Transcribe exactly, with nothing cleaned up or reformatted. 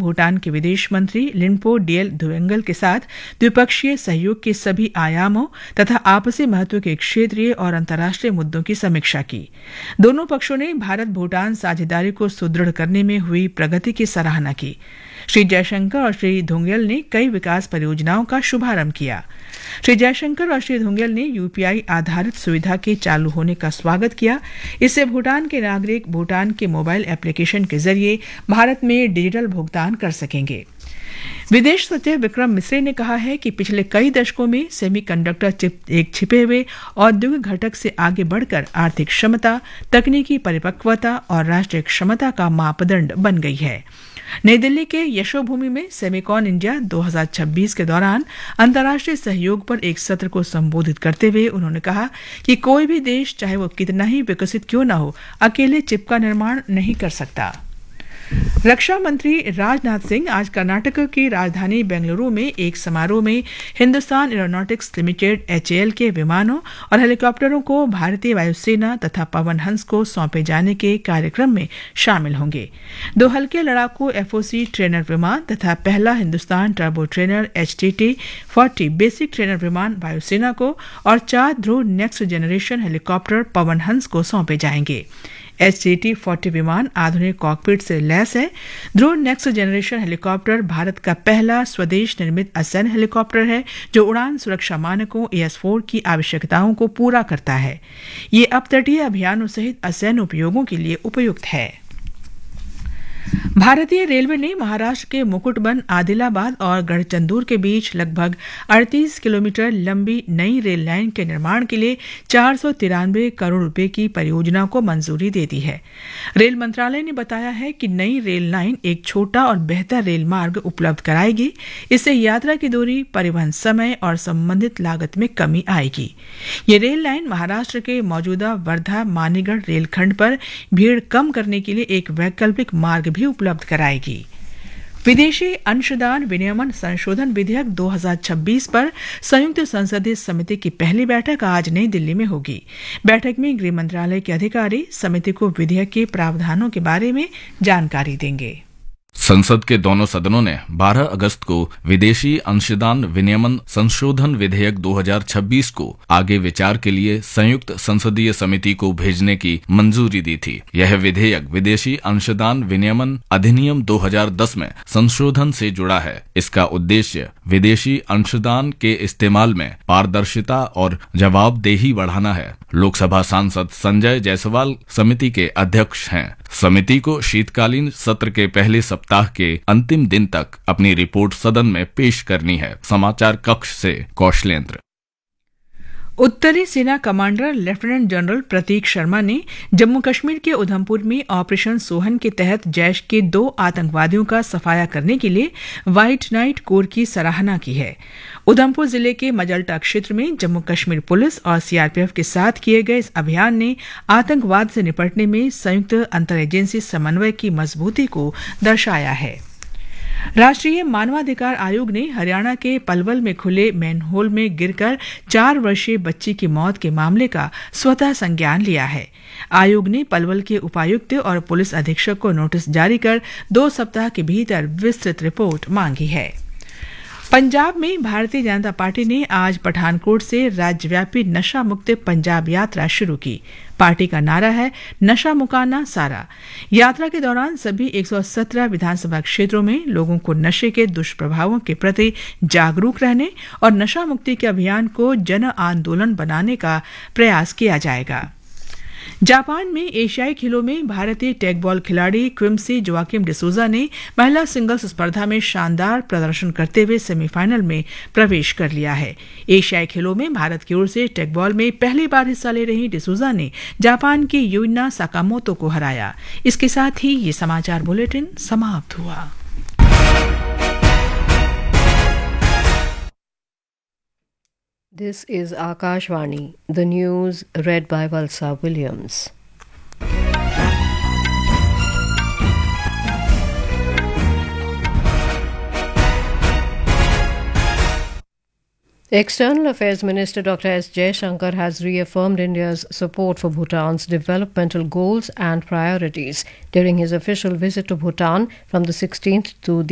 भूटान के विदेश मंत्री लिनपो डियल धुवेंगल के साथ द्विपक्षीय सहयोग के सभी आयामों तथा आपसी महत्व के क्षेत्रीय और अंतर्राष्ट्रीय मुद्दों की समीक्षा की। दोनों पक्षों ने भारत भूटान साझेदारी को सुदृढ़ करने में हुई प्रगति की सराहना की। श्री जयशंकर और श्री धुंगेल ने कई विकास परियोजनाओं का शुभारंभ किया। श्री जयशंकर और श्री धुंगेल ने यूपीआई आधारित सुविधा के चालू होने का स्वागत किया। इससे भूटान के नागरिक भूटान के मोबाइल एप्लीकेशन के जरिए भारत में डिजिटल भुगतान कर सकेंगे। विदेश सचिव विक्रम मिस्री ने कहा है कि पिछले कई दशकों में सेमीकंडक्टर चिप एक छिपे हुए औद्योगिक घटक से आगे बढ़कर आर्थिक क्षमता, तकनीकी परिपक्वता और राष्ट्रीय क्षमता का मापदंड बन गई है। नई दिल्ली के यशोभूमि में सेमिकॉन इंडिया दो हज़ार छब्बीस के दौरान अंतर्राष्ट्रीय सहयोग पर एक सत्र को संबोधित करते हुए उन्होंने कहा कि कोई भी देश, चाहे वो कितना ही विकसित क्यों न हो, अकेले चिप का निर्माण नहीं कर सकता। रक्षा मंत्री राजनाथ सिंह आज कर्नाटक की राजधानी बेंगलुरु में एक समारोह में Hindustan aeronautics limited H A L के विमानों और हेलीकॉप्टरों को भारतीय वायुसेना तथा पवन हंस को सौंपे जाने के कार्यक्रम में शामिल होंगे। दो हल्के लड़ाकू एफ ओ सी ट्रेनर विमान तथा पहला Hindustan turbo trainer H T T चालीस बेसिक ट्रेनर विमान वायुसेना को और चार ध्रुव next generation helicopter Pawan Hans को सौंपे जाएंगे। एच टी टी चालीस विमान आधुनिक कॉकपिट से लैस है। ध्रुव नेक्स्ट जनरेशन हेलीकॉप्टर भारत का पहला स्वदेश निर्मित असैन्य हेलीकॉप्टर है जो उड़ान सुरक्षा मानकों ए एस फोर की आवश्यकताओं को पूरा करता है। ये अपतटीय अभियानों सहित असैन्य उपयोगों के लिए उपयुक्त है। भारतीय रेलवे ने महाराष्ट्र के मुकुटबन, आदिलाबाद और गढ़चंदूर के बीच लगभग अड़तीस किलोमीटर लंबी नई रेल लाइन के निर्माण के लिए चार सौ तिरानवे करोड़ रुपए की परियोजना को मंजूरी दे दी है। रेल मंत्रालय ने बताया है कि नई रेल लाइन एक छोटा और बेहतर रेल मार्ग उपलब्ध कराएगी। इससे यात्रा की दूरी, परिवहन समय और संबंधित लागत में कमी आएगी। ये रेल लाइन महाराष्ट्र के मौजूदा वर्धा मानेगढ़ रेलखंड पर भीड़ कम करने के लिए एक वैकल्पिक मार्ग भी उपलब्ध कराएगी। विदेशी अंशदान विनियमन संशोधन विधेयक दो हज़ार छब्बीस पर संयुक्त संसदीय समिति की पहली बैठक आज नई दिल्ली में होगी। बैठक में गृह मंत्रालय के अधिकारी समिति को विधेयक के प्रावधानों के बारे में जानकारी देंगे। संसद के दोनों सदनों ने बारह अगस्त को विदेशी अंशदान विनियमन संशोधन विधेयक दो हज़ार छब्बीस को आगे विचार के लिए संयुक्त संसदीय समिति को भेजने की मंजूरी दी थी। यह विधेयक विदेशी अंशदान विनियमन अधिनियम दो हज़ार दस में संशोधन से जुड़ा है। इसका उद्देश्य विदेशी अंशदान के इस्तेमाल में पारदर्शिता और जवाबदेही बढ़ाना है। लोकसभा सांसद संजय जायसवाल समिति के अध्यक्ष हैं। समिति को शीतकालीन सत्र के पहले सप्ताह के अंतिम दिन तक अपनी रिपोर्ट सदन में पेश करनी है। समाचार कक्ष से कौशलेंद्र। उत्तरी सेना कमांडर लेफ्टिनेंट जनरल प्रतीक शर्मा ने जम्मू कश्मीर के उधमपुर में ऑपरेशन सोहन के तहत जैश के दो आतंकवादियों का सफाया करने के लिए व्हाइट नाइट कोर की सराहना की है। उधमपुर जिले के मजल्टा क्षेत्र में जम्मू कश्मीर पुलिस और सी आर पी एफ के साथ किए गए इस अभियान ने आतंकवाद से निपटने में संयुक्त अंतर एजेंसी समन्वय की मजबूती को दर्शाया है। राष्ट्रीय मानवाधिकार आयोग ने हरियाणा के पलवल में खुले मैनहोल में गिरकर चार वर्षीय बच्ची की मौत के मामले का स्वतः संज्ञान लिया है। आयोग ने पलवल के उपायुक्त और पुलिस अधीक्षक को नोटिस जारी कर दो सप्ताह के भीतर विस्तृत रिपोर्ट मांगी है। पंजाब में भारतीय जनता पार्टी ने आज पठानकोट से राज्यव्यापी नशा मुक्त पंजाब यात्रा शुरू की। पार्टी का नारा है नशा मुकाना सारा। यात्रा के दौरान सभी एक सौ सत्रह विधानसभा क्षेत्रों में लोगों को नशे के दुष्प्रभावों के प्रति जागरूक रहने और नशा मुक्ति के अभियान को जन आंदोलन बनाने का प्रयास किया जाएगा। जापान में एशियाई खेलों में भारतीय टेकबॉल खिलाड़ी क्विम्सी जोआकिम डिसूजा ने महिला सिंगल्स स्पर्धा में शानदार प्रदर्शन करते हुए सेमीफाइनल में प्रवेश कर लिया है। एशियाई खेलों में भारत की ओर से टेकबॉल में पहली बार हिस्सा ले रही डिसूजा ने जापान की यूना साकामोतो को हराया। इसके साथ ही ये समाचार बुलेटिन समाप्त हुआ। This is Akashvani, the news read by Valsa Williams. External Affairs Minister Doctor S. Jaishankar has reaffirmed India's support for Bhutan's developmental goals and priorities during his official visit to Bhutan from the sixteenth to the